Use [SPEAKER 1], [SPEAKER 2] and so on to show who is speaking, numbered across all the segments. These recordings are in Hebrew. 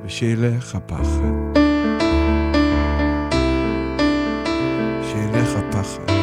[SPEAKER 1] ושילך הפחד. שילך הפחד.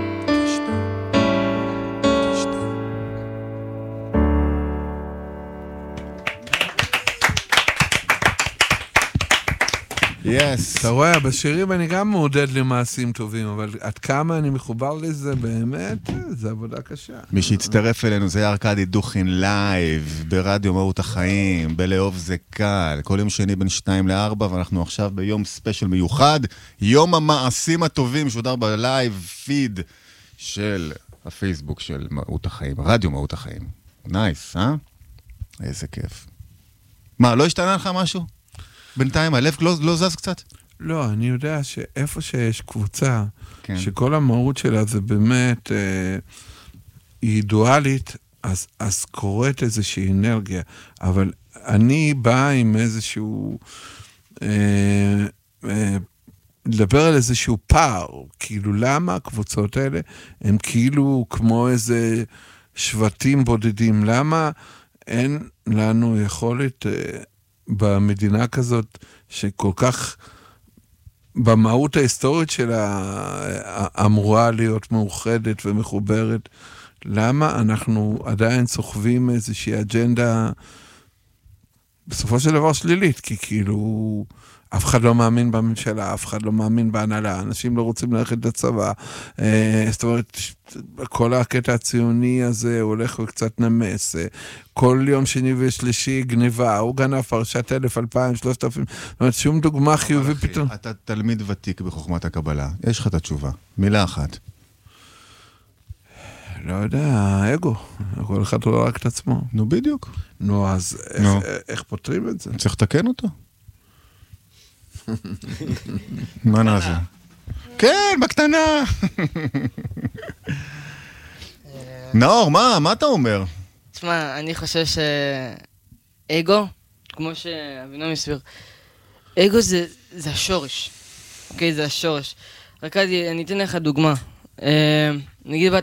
[SPEAKER 2] Yes.
[SPEAKER 1] אתה רואה, בשירים אני גם מעודד למעשים טובים, אבל עד כמה אני מחובר לזה באמת, זה עבודה קשה.
[SPEAKER 2] מי שהצטרף אלינו זה ארקדי דוכין לייב, ברדיו מהות החיים, בלאהוב זה קל, כל יום שני בין 2 ל-4, ואנחנו עכשיו ביום ספיישל מיוחד, יום המעשים הטובים, שודר בלייב פיד של הפייסבוק של מהות החיים, רדיו מהות החיים. נייס, איזה כיף. מה, לא השתנה לך משהו? בינתיים, הלב לא זז קצת?
[SPEAKER 1] לא, אני יודע שאיפה שיש קבוצה,
[SPEAKER 2] כן.
[SPEAKER 1] שכל המהות שלה זה באמת היא דואלית, אז קורית איזושהי אנרגיה. אבל אני בא עם איזשהו, לדבר על איזשהו פער, כאילו למה הקבוצות האלה הם כאילו כמו איזה שבטים בודדים, למה אין לנו יכולת במדינה כזאת שכל כך במהות ההיסטורית שלה אמורה להיות מאוחדת ומחוברת, למה אנחנו עדיין סוחבים איזושהי אג'נדה בסופו של דבר שלילית, כי כאילו אף אחד לא מאמין בממשלה, אף אחד לא מאמין בהנהלה, אנשים לא רוצים ללכת לצבא, זאת אומרת, כל הקטע הציוני הזה הולך וקצת נמס, כל יום שני ושלישי גניבה, הוא גנב פרשת 1,000, 2,000, 3,000, זאת אומרת, שום דוגמה חיובי פתאום.
[SPEAKER 2] אתה תלמיד ותיק בחוכמת הקבלה, יש לך את התשובה, מילה אחת.
[SPEAKER 1] לא יודע, אגו, כל אחד רואה רק את עצמו.
[SPEAKER 2] נו בדיוק.
[SPEAKER 1] נו, אז איך פותרים את זה?
[SPEAKER 2] צריך לתקן אותו. מה נעשה? כן, בקטנה. נאור, מה אתה אומר?
[SPEAKER 3] תשמע, אני חושב שאגו, כמו שאבינום הסביר, אגו זה השורש. אוקיי, זה השורש. רק אני אתן לך דוגמה. נגיד